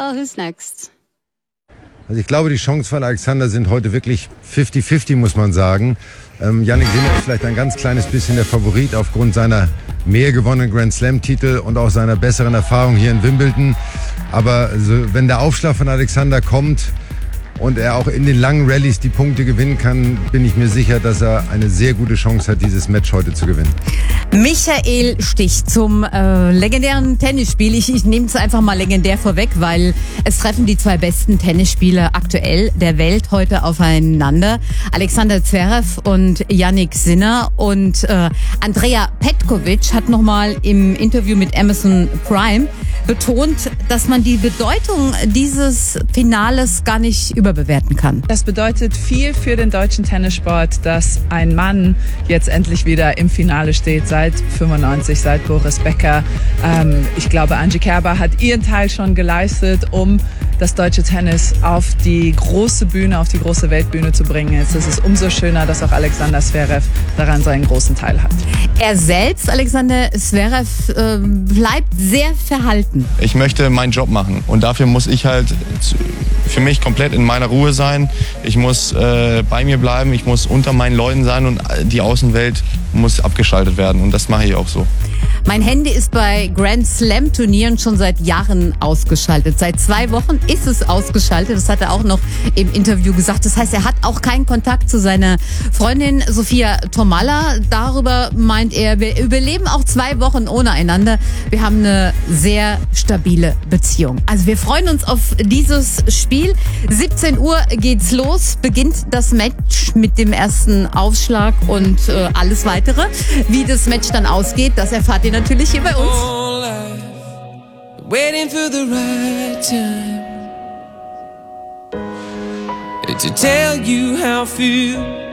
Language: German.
Well, who's next? Also ich glaube, die Chancen von Alexander sind heute wirklich 50-50, muss man sagen. Jannik Sinner ist vielleicht ein ganz kleines bisschen der Favorit aufgrund seiner mehr gewonnenen Grand Slam-Titel und auch seiner besseren Erfahrung hier in Wimbledon. Aber also, wenn der Aufschlag von Alexander kommt und er auch in den langen Rallyes die Punkte gewinnen kann, bin ich mir sicher, dass er eine sehr gute Chance hat, dieses Match heute zu gewinnen. Michael Stich zum legendären Tennisspiel. Ich nehme es einfach mal legendär vorweg, weil es treffen die zwei besten Tennisspieler aktuell der Welt heute aufeinander. Alexander Zverev und Jannik Sinner. Und Andrea Petkovic hat nochmal im Interview mit Amazon Prime betont, dass man die Bedeutung dieses Finales gar nicht überbewerten kann. Das bedeutet viel für den deutschen Tennissport, dass ein Mann jetzt endlich wieder im Finale steht, seit 95, seit Boris Becker. Ich glaube, Angie Kerber hat ihren Teil schon geleistet, um das deutsche Tennis auf die große Bühne, auf die große Weltbühne zu bringen. Jetzt ist es umso schöner, dass auch Alexander Zverev daran seinen großen Teil hat. Er selbst, Alexander Zverev, bleibt sehr verhalten. Ich möchte meinen Job machen und dafür muss ich halt für mich komplett in meiner Ruhe sein. Ich muss bei mir bleiben, ich muss unter meinen Leuten sein und die Außenwelt muss abgeschaltet werden und das mache ich auch so. Mein Handy ist bei Grand Slam Turnieren schon seit Jahren ausgeschaltet. Seit 2 Wochen ist es ausgeschaltet. Das hat er auch noch im Interview gesagt. Das heißt, er hat auch keinen Kontakt zu seiner Freundin Sophia Tomalla. Darüber meint er, wir überleben auch 2 Wochen ohne einander. Wir haben eine sehr stabile Beziehung. Also wir freuen uns auf dieses Spiel. 17 Uhr geht's los, beginnt das Match mit dem ersten Aufschlag und alles weitere. Wie das Match dann ausgeht, das erfahrt ihr natürlich hier bei uns. Waiting for the right time to tell you how I feel.